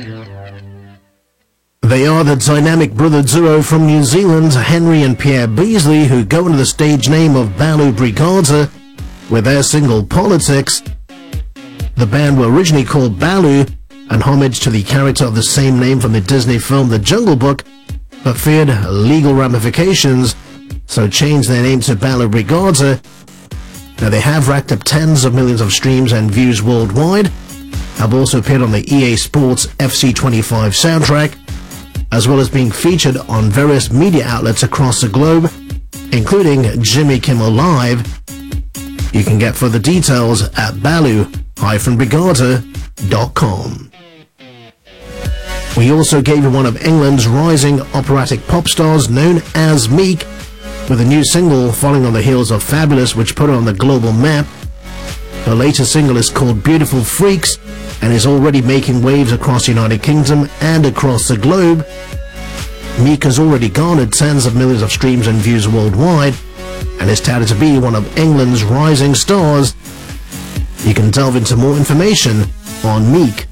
They are the dynamic brother duo from New Zealand, Henry and Pierre Beasley, who go under the stage name of Balu Brigada with their single Politics. The band were originally called Balu, an homage to the character of the same name from the Disney film The Jungle Book, but feared legal ramifications, so changed their name to Balu Brigada. Now they have racked up tens of millions of streams and views worldwide, have also appeared on the EA Sports FC25 soundtrack, as well as being featured on various media outlets across the globe, including Jimmy Kimmel Live. You can get further details at balu-brigada.com. We also gave you one of England's rising operatic pop stars known as Meek, with a new single following on the heels of Fabulous, which put her on the global map. Her latest single is called Beautiful Freaks and is already making waves across the United Kingdom and across the globe. Meek has already garnered tens of millions of streams and views worldwide and is touted to be one of England's rising stars. You can delve into more information on Meek